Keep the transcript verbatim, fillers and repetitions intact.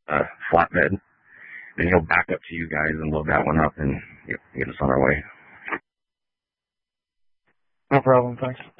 uh, flatbed. Then he'll back up to you guys and load that one up and get, get us on our way. No problem, thanks.